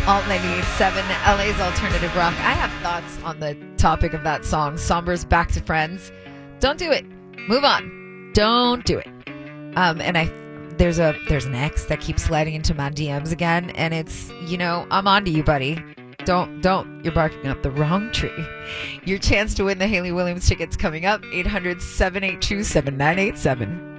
Alt 98.7, LA's alternative rock. I have thoughts on the topic of that song. Somber's Back to Friends. Don't do it. Move on. Don't do it. There's an ex that keeps sliding into my DMs again, and it's, I'm on to you, buddy. Don't. You're barking up the wrong tree. Your chance to win the Hayley Williams tickets coming up. 800-782-7987.